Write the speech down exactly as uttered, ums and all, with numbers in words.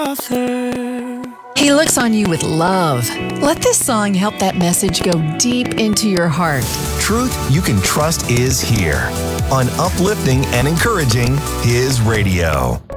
He looks on you with love. Let this song help that message go deep into your heart. Truth you can trust is here on uplifting and encouraging His Radio.